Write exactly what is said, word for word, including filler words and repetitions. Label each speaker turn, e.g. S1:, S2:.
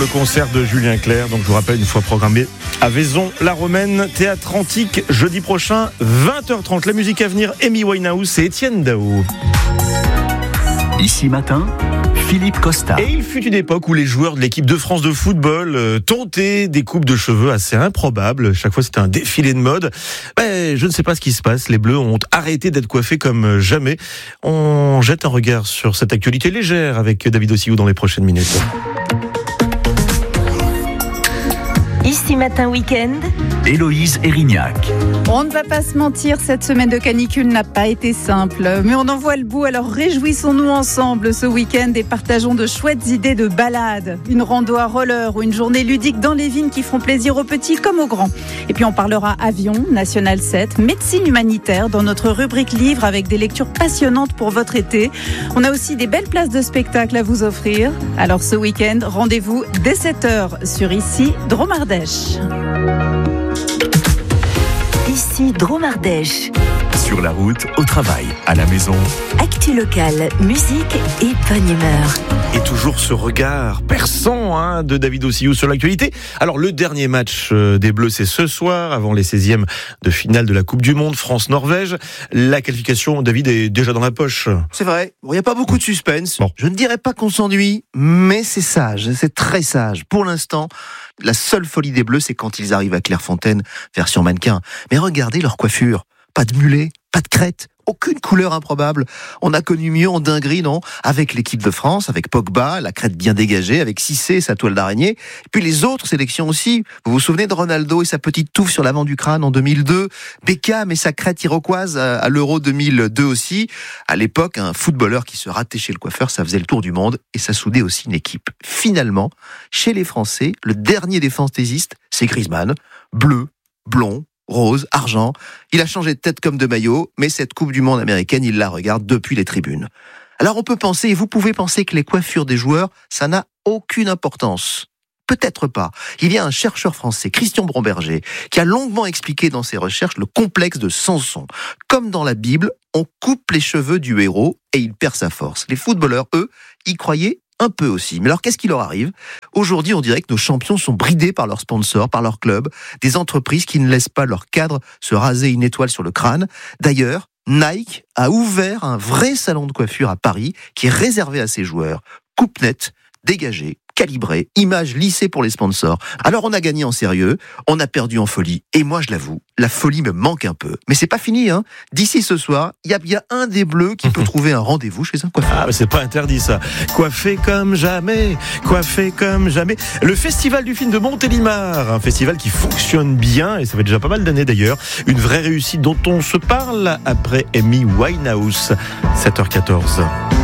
S1: Le concert de Julien Clerc, donc je vous rappelle, une fois programmé à Vaison-la-Romaine, théâtre antique, jeudi prochain, vingt heures trente. La musique à venir, Amy Winehouse et Étienne Dao.
S2: Ici matin, Philippe Costa.
S1: Et il fut une époque où les joueurs de l'équipe de France de football euh, tentaient des coupes de cheveux assez improbables. Chaque fois, c'était un défilé de mode. Ben, je ne sais pas ce qui se passe. Les Bleus ont arrêté d'être coiffés comme jamais. On jette un regard sur cette actualité légère avec David Ossillou dans les prochaines minutes.
S3: Ici Matin Week-end,
S2: Héloïse Erignac.
S4: On ne va pas se mentir, cette semaine de canicule n'a pas été simple. Mais on en voit le bout, alors réjouissons-nous ensemble ce week-end et partageons de chouettes idées de balade. Une rando à roller ou une journée ludique dans les vignes qui feront plaisir aux petits comme aux grands. Et puis on parlera avion, National sept, médecine humanitaire dans notre rubrique livre avec des lectures passionnantes pour votre été. On a aussi des belles places de spectacle à vous offrir. Alors ce week-end, rendez-vous dès sept heures sur Ici Dromardèche.
S3: ici Dromardèche.
S2: Sur la route, au travail, à la maison.
S3: Actu locale, musique et bonne humeur.
S1: Et toujours ce regard perçant hein, de David Ossillou sur l'actualité. Alors le dernier match des Bleus, c'est ce soir, avant les seizièmes de finale de la Coupe du Monde, France-Norvège. La qualification, David, est déjà dans la poche.
S5: C'est vrai, il n'y a pas beaucoup de suspense.
S1: Bon.
S5: Je ne dirais pas qu'on s'ennuie, mais c'est sage, c'est très sage. Pour l'instant, la seule folie des Bleus, c'est quand ils arrivent à Clairefontaine, version mannequin. Mais regardez leur coiffure. Pas de mulet, pas de crête, aucune couleur improbable. On a connu mieux en dinguerie, non ? Avec l'équipe de France, avec Pogba, la crête bien dégagée, avec Cissé, sa toile d'araignée. Et puis les autres sélections aussi. Vous vous souvenez de Ronaldo et sa petite touffe sur l'avant du crâne en deux mille deux ? Beckham et sa crête iroquoise à l'Euro deux mille deux aussi. À l'époque, un footballeur qui se ratait chez le coiffeur, ça faisait le tour du monde et ça soudait aussi une équipe. Finalement, chez les Français, le dernier des fantaisistes, c'est Griezmann. Bleu, blond, rose, argent. Il a changé de tête comme de maillot, mais cette Coupe du Monde américaine, il la regarde depuis les tribunes. Alors on peut penser, et vous pouvez penser que les coiffures des joueurs, ça n'a aucune importance. Peut-être pas. Il y a un chercheur français, Christian Bromberger, qui a longuement expliqué dans ses recherches le complexe de Samson. Comme dans la Bible, on coupe les cheveux du héros et il perd sa force. Les footballeurs, eux, y croyaient un peu aussi. Mais alors, qu'est-ce qui leur arrive ? Aujourd'hui, on dirait que nos champions sont bridés par leurs sponsors, par leurs clubs, des entreprises qui ne laissent pas leurs cadres se raser une étoile sur le crâne. D'ailleurs, Nike a ouvert un vrai salon de coiffure à Paris qui est réservé à ses joueurs. Coupe nette, dégagée, calibrée, image lissée pour les sponsors. Alors on a gagné en sérieux, on a perdu en folie. Et moi, je l'avoue, la folie me manque un peu. Mais c'est pas fini, hein. D'ici ce soir, il y a bien un des Bleus qui peut trouver un rendez-vous chez un coiffeur.
S1: Ah, mais c'est pas interdit ça. Coiffé comme jamais, coiffé comme jamais. Le festival du film de Montélimar, un festival qui fonctionne bien, et ça fait déjà pas mal d'années d'ailleurs. Une vraie réussite dont on se parle après Amy Winehouse, sept heures quatorze.